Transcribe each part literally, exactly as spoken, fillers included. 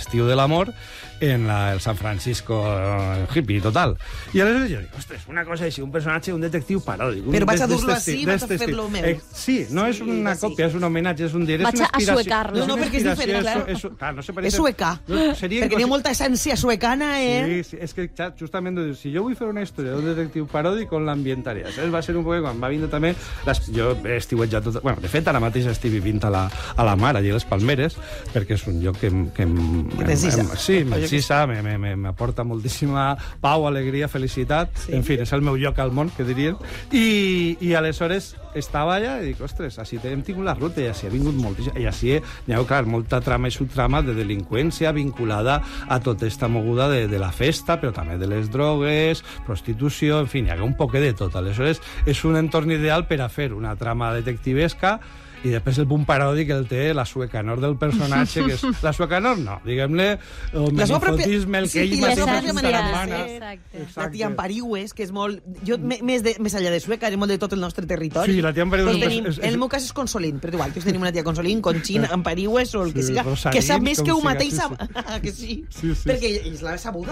l'estiu de l'amor en la, el San Francisco eh, hippie total. I aleshores jo dic, ostres, una cosa així, un personatge, un detectiu paròdic. Però vaig a dur-lo així, vaig a fer-lo meu. Eh, sí, no sí, és una sí. còpia, és un homenatge, és un dir, és vaig una inspiració. Vaig a suecar-lo. No, no, perquè és diferent, clar. És, és, clar, no sé, parece, és sueca, no, seria perquè n'hi ha molta essència suecana, eh? Sí, sí, és que justament, si jo vull fer una història d'un detectiu paròdic, com l'ambientaré? Saps? Va ser un poc quan va vindre també... Les, jo he estiuetjat tot... Bueno, de fet, ara mateix estic vivint a la, a la mar, allà a les Palmeres, perquè és un lloc que... que m'encisa. Sí, m'encisa, m'aporta moltíssima pau, alegria, felicitat. Sí. En fi, és el meu lloc al món, que dirien. I, i aleshores estava allà i dic, ostres, així hem tingut la ruta i així ha vingut moltíssim. I així hi ha, clar, molta trama i subtrama de delinqüència vinculada a tota aquesta moguda de, de la festa, però també de les drogues, prostitució, en fi, hi ha un poc de tot. Aleshores, és un entorn ideal per a fer una trama detectivesca i després el punt paròdic el té la suecanor del personatge, que és... La suecanor no, diguem-ne, el menifotisme, el que ell mateix és un taramana. La tia Ampariues, que és molt... Jo, més, de, més allà de Sueca, és molt de tot el nostre territori. Sí, la tia Ampariues... Tenim, en el meu cas és Consolín, però igual, tenim una tia Consolín, Conxín, Ampariues o el que siga, que sap més que ho mateix, que sí, perquè és la sabuda.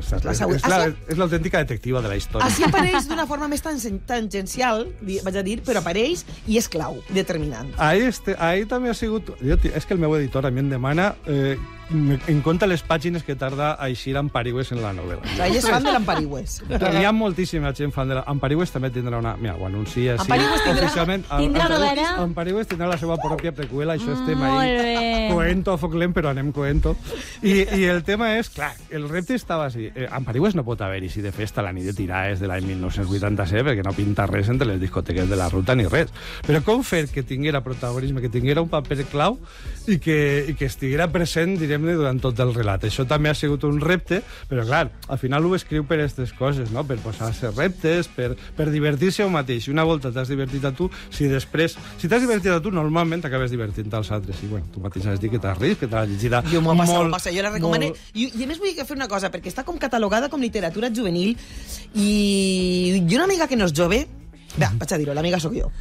És l'autèntica detectiva de la història. Així apareix d'una forma més tangencial, vaig a dir, però apareix i és clau, determinant. Ahí, este, ahí també ha sigut... Jo, és que el meu editor a mi em demana eh, en compte les pàgines que tarda a eixir Ampariues en la novel·la. Ell és fan de l'Ampariues. Hi ha moltíssima gent fan de l'Ampariues, també tindrà una... Mira, ho anuncia així. Ampariues tindrà, tindrà novel·la? Ampariues tindrà la seva pròpia preqüela, això estem ahí. Coento, a foc lent, però anem coento. I, I el tema és, clar, el repte estava així. Eh, Ampariues no pot haver-hi si de festa la nit de tirades de l'any mil nou-cents vuitanta-set, perquè no pinta res entre les discoteques de la ruta ni res. Però com fer que tinguera protagonisme, que tinguera un paper clau i que, i que estiguera present, direm-ne, durant tot el relat. Això també ha sigut un repte, però clar, al final ho escriu per aquestes coses, no? Per posar-se reptes, per, per divertir-se a un mateix. I una volta t'has divertit a tu, si després... Si t'has divertit a tu, normalment t'acabes divertint als altres. I bueno, tu mateix has dit que t'has rit, que t'has llegit jo m'ho molt... Passa, jo la recomano. Molt... I, I a més vull fer una cosa, perquè està com catalogada com literatura juvenil i, i una amiga que no és jove, va, vaig a dir-ho, l'amiga sóc jo.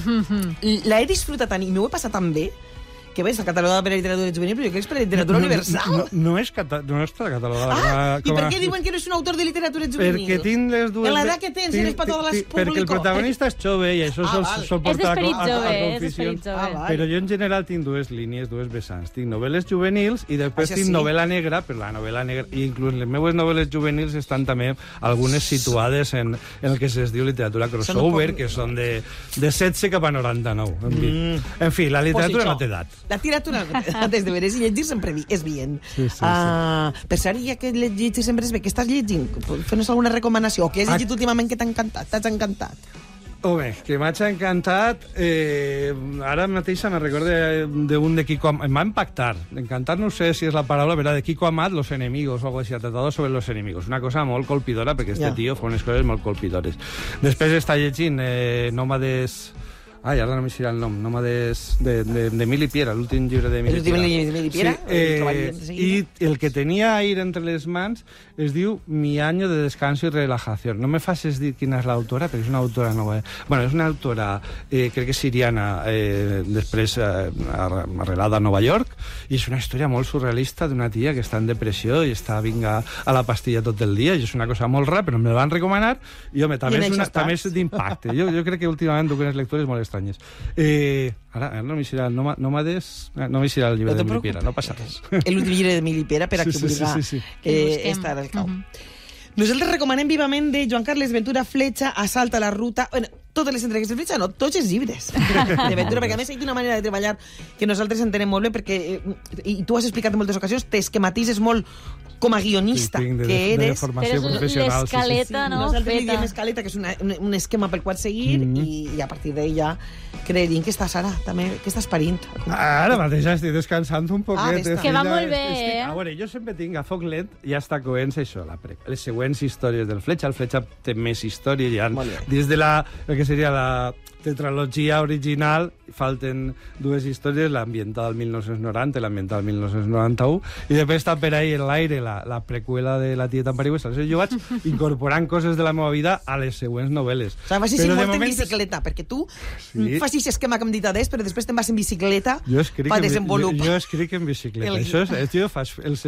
La he disfrutat tant i m'ho he passat tan bé que bé, està catalogada per la literatura juvenil, però jo crec que és per la literatura no, universal. No, no, no, és cata no està catalogada. Ah, com a, i per què diuen que no és un autor de literatura juvenil? Perquè tinc les dues... En l'edat que tens, eres per totes les público. Perquè el protagonista és jove i això ah, sol, sol portar a, a, a confusions. Ah, però jo en general tinc dues línies, dues vessants. Tinc novel·les juvenils i després tinc sí. novel·la negra, però la novel·la negra, i inclús les meves novel·les juvenils estan també algunes situades en, en el que es diu literatura crossover, que són de, de setze cap a noranta-nou. En fi, mm. en fi la literatura pues no té edat. La literatura no des de veres i llegir sempre és bien. Sí, sí, sí. Uh, per cert, ja que llegir sempre és bé, què estàs llegint? Fes-nos alguna recomanació. O què has llegit ah. últimament que t'ha encantat? T'has encantat? Home, que m'ha encantat... Eh, ara mateix me recordo d'un de Kiko Amat. Em va impactar. Encantar no sé si és la paraula, però de Kiko Amat, Los enemigos, o algo així, tratado sobre los enemigos. Una cosa molt colpidora, perquè este yeah. tio fa unes coses molt colpidores. Després està llegint eh, Nòmades... Ai, ara no m'hi serà el nom. Nòmades d'Emili Piera, l'últim llibre d'Emili Piera. L'últim Piera? Sí, eh, i el que tenia ahir entre les mans es diu Mi año de descanso y relajación. No me facis dir quina és l'autora, perquè és una autora nova. Bueno, és una autora, eh, crec que siriana, eh, després eh, arrelada a Nova York, i és una història molt surrealista d'una tia que està en depressió i està vinga a la pastilla tot el dia, i és una cosa molt rara, però me la van recomanar, i home, també, I és, una, també és d'impacte. Jo, jo crec que últimament duc unes lectures molt estranyes. Eh, ara, ara no m'hi serà el Nòmades, no m'hi serà el llibre no d'Emili Piera, no passa res. L'últim llibre d'Emili Piera, per a sí, qui sí, vulgui sí, sí, sí. eh, estar al cau. Uh -huh. Nosaltres recomanem vivament de Joan Carles Ventura Fletxa, Assalta la ruta... Bueno, totes les entregues de Fletxa, no, tots els llibres de Ventura, perquè a més hi ha una manera de treballar que nosaltres entenem molt bé, perquè, i tu has explicat en moltes ocasions, t'esquematises molt com a guionista sí, de, que eres. De formació professional. L'escaleta, sí, sí. no? Nosaltres li diem escaleta, que és una, un, un esquema pel qual seguir, mm -hmm. i, i a partir d'ella creiem que estàs ara, també, que estàs parint. Ara mateix estic descansant un poquet. Ah, que va molt bé, estic, eh? A veure, jo sempre tinc a foc lent, ja està coent això, la pre les següents històries del Fletxa. El Fletxa té més històries, ja des de la, el que seria la tetralogia original, falten dues històries, l'ambientada al mil nou-cents noranta i l'ambientada al mil nou-cents noranta-u, i després està per ahí en l'aire la, la preqüela de La tieta Ampariues. Aleshores jo vaig incorporant coses de la meva vida a les següents novel·les. O sigui, vas així molt en bicicleta, perquè tu sí. fas aquest esquema que hem dit adés, però després te'n vas en bicicleta per desenvolupar. Jo, jo escric en bicicleta. El... Això és, jo faig el